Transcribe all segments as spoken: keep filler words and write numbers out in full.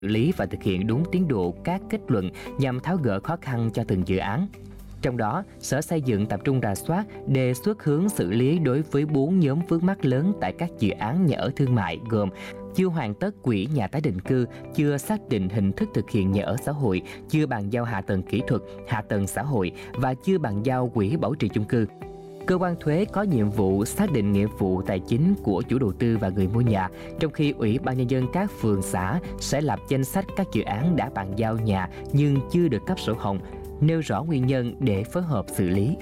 xử lý và thực hiện đúng tiến độ các kết luận nhằm tháo gỡ khó khăn cho từng dự án. Trong đó, Sở Xây dựng tập trung rà soát, đề xuất hướng xử lý đối với bốn nhóm vướng mắc lớn tại các dự án nhà ở thương mại gồm chưa hoàn tất quỹ nhà tái định cư, chưa xác định hình thức thực hiện nhà ở xã hội, chưa bàn giao hạ tầng kỹ thuật, hạ tầng xã hội và chưa bàn giao quỹ bảo trì chung cư. Cơ quan thuế có nhiệm vụ xác định nghĩa vụ tài chính của chủ đầu tư và người mua nhà, trong khi Ủy ban Nhân dân các phường xã sẽ lập danh sách các dự án đã bàn giao nhà nhưng chưa được cấp sổ hồng, nêu rõ nguyên nhân để phối hợp xử lý.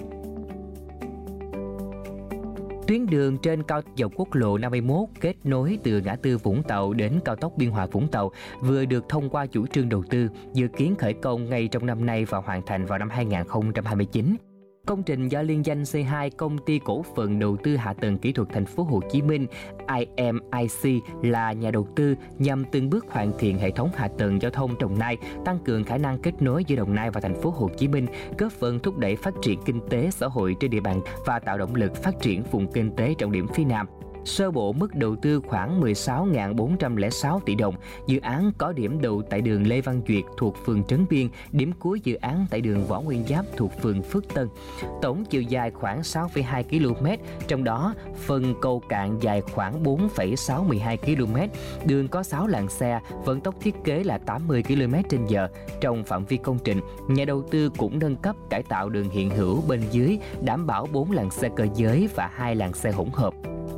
Tuyến đường trên cao dọc quốc lộ năm mươi mốt kết nối từ ngã tư Vũng Tàu đến cao tốc Biên Hòa Vũng Tàu vừa được thông qua chủ trương đầu tư, dự kiến khởi công ngay trong năm nay và hoàn thành vào năm hai nghìn không trăm hai mươi chín. Công trình do liên danh xê hai Công ty Cổ phần Đầu tư Hạ tầng Kỹ thuật Thành phố Hồ Chí Minh i em i xê là nhà đầu tư nhằm từng bước hoàn thiện hệ thống hạ tầng giao thông Đồng Nai, tăng cường khả năng kết nối giữa Đồng Nai và Thành phố Hồ Chí Minh, góp phần thúc đẩy phát triển kinh tế xã hội trên địa bàn và tạo động lực phát triển vùng kinh tế trọng điểm phía Nam. Sơ bộ mức đầu tư khoảng mười sáu nghìn bốn trăm lẻ sáu tỷ đồng. Dự án có điểm đầu tại đường Lê Văn Duyệt thuộc phường Trấn Biên, điểm cuối dự án tại đường Võ Nguyên Giáp thuộc phường Phước Tân. Tổng chiều dài khoảng sáu phẩy hai ki lô mét, trong đó phần cầu cạn dài khoảng bốn phẩy sáu một hai ki lô mét. Đường có sáu làn xe, vận tốc thiết kế là tám mươi ki lô mét trên giờ. Trong phạm vi công trình, nhà đầu tư cũng nâng cấp cải tạo đường hiện hữu bên dưới, đảm bảo bốn làn xe cơ giới và hai làn xe hỗn hợp.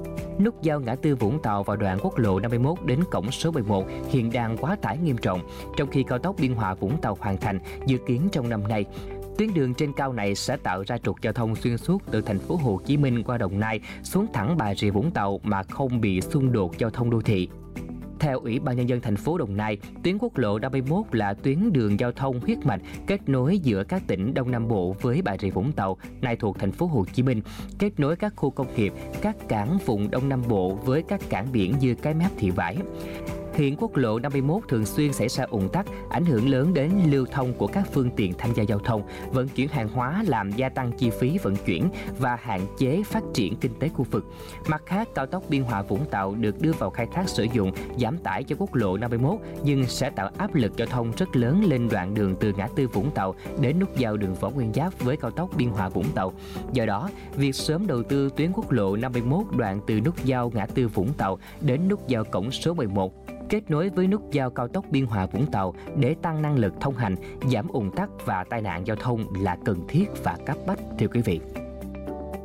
Nút giao ngã tư Vũng Tàu vào đoạn quốc lộ năm mươi mốt đến cổng số mười một hiện đang quá tải nghiêm trọng, trong khi cao tốc Biên Hòa Vũng Tàu hoàn thành dự kiến trong năm nay. Tuyến đường trên cao này sẽ tạo ra trục giao thông xuyên suốt từ thành phố Hồ Chí Minh qua Đồng Nai xuống thẳng Bà Rịa Vũng Tàu mà không bị xung đột giao thông đô thị. Theo Ủy ban Nhân dân thành phố Đồng Nai, tuyến quốc lộ năm mươi mốt là tuyến đường giao thông huyết mạch kết nối giữa các tỉnh Đông Nam Bộ với Bà Rịa Vũng Tàu, nay thuộc thành phố Hồ Chí Minh, kết nối các khu công nghiệp, các cảng vùng Đông Nam Bộ với các cảng biển như Cái Mép, Thị Vải. Hiện quốc lộ năm mươi mốt thường xuyên xảy ra ùn tắc, ảnh hưởng lớn đến lưu thông của các phương tiện tham gia giao thông, vận chuyển hàng hóa làm gia tăng chi phí vận chuyển và hạn chế phát triển kinh tế khu vực. Mặt khác, cao tốc Biên Hòa Vũng Tàu được đưa vào khai thác sử dụng, giảm tải cho quốc lộ năm mươi mốt nhưng sẽ tạo áp lực giao thông rất lớn lên đoạn đường từ ngã tư Vũng Tàu đến nút giao đường Võ Nguyên Giáp với cao tốc Biên Hòa Vũng Tàu. Do đó, việc sớm đầu tư tuyến quốc lộ năm mươi mốt đoạn từ nút giao ngã tư Vũng Tàu đến nút giao cổng số mười một kết nối với nút giao cao tốc Biên Hòa Vũng Tàu để tăng năng lực thông hành, giảm ùn tắc và tai nạn giao thông là cần thiết và cấp bách, thưa quý vị.